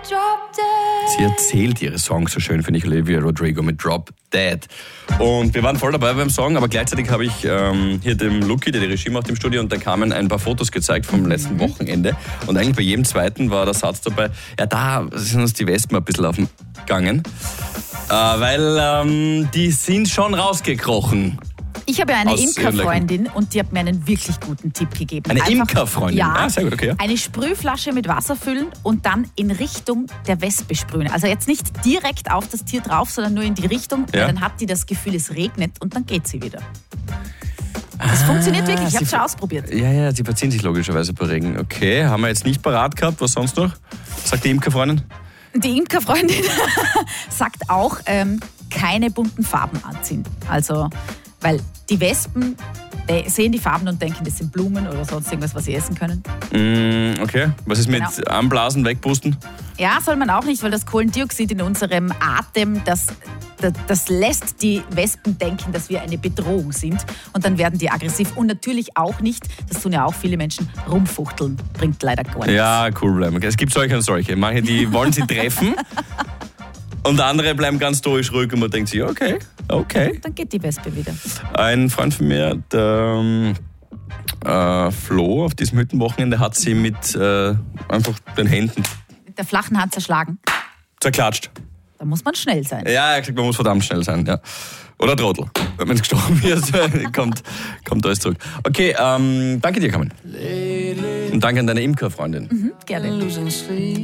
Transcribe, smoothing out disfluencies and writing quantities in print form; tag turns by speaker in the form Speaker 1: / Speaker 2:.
Speaker 1: Sie erzählt ihre Songs so schön, finde ich, Olivia Rodrigo mit Drop Dead. Und wir waren voll dabei beim Song, aber gleichzeitig habe ich hier dem Luki, der die Regie macht im Studio, und da kamen ein paar Fotos gezeigt vom letzten Wochenende. Und eigentlich bei jedem zweiten war der Satz dabei, ja, da sind uns die Wespen ein bisschen aufgegangen. Weil die sind schon rausgekrochen.
Speaker 2: Ich habe ja eine Imkerfreundin und die hat mir einen wirklich guten Tipp gegeben.
Speaker 1: Eine Imkerfreundin?
Speaker 2: Ja,
Speaker 1: sehr gut, okay. Ja.
Speaker 2: Eine Sprühflasche mit Wasser füllen und dann in Richtung der Wespe sprühen. Also jetzt nicht direkt auf das Tier drauf, sondern nur in die Richtung. Ja. Dann hat die das Gefühl, es regnet und dann geht sie wieder. Das funktioniert wirklich, ich habe es schon ausprobiert.
Speaker 1: Ja, sie verziehen sich logischerweise bei Regen. Okay, haben wir jetzt nicht parat gehabt, was sonst noch? Sagt die Imkerfreundin?
Speaker 2: Die Imkerfreundin sagt auch, keine bunten Farben anziehen. Also, weil die Wespen sehen die Farben und denken, das sind Blumen oder sonst irgendwas, was sie essen können.
Speaker 1: Okay, was ist mit Anblasen, wegpusten?
Speaker 2: Ja, soll man auch nicht, weil das Kohlendioxid in unserem Atem, das lässt die Wespen denken, dass wir eine Bedrohung sind. Und dann werden die aggressiv. Und natürlich auch nicht, das tun ja auch viele Menschen, rumfuchteln. Bringt leider gar nichts.
Speaker 1: Ja, cool bleiben. Es gibt solche und solche. Manche, die wollen sie treffen. Und andere bleiben ganz stoisch ruhig und man denkt sich, okay.
Speaker 2: Dann geht die Wespe wieder.
Speaker 1: Ein Freund von mir, der Flo, auf diesem Hüttenwochenende hat sie mit einfach den Händen...
Speaker 2: Mit der flachen Hand zerschlagen.
Speaker 1: Zerklatscht.
Speaker 2: Da muss man schnell sein.
Speaker 1: Ja, er hat gesagt, man muss verdammt schnell sein. Ja. Oder Trottel. Wenn es gestochen wird, kommt alles zurück. Okay, danke dir, Carmen. Und danke an deine Imkerfreundin.
Speaker 2: Gerne.